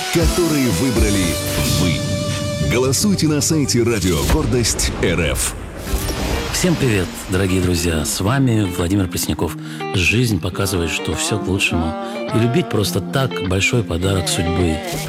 которые выбрали вы. Голосуйте на сайте Радио Гордость РФ. Всем привет, дорогие друзья! С вами Владимир Пресняков. Жизнь показывает, что все к лучшему. И любить просто так – большой подарок судьбы.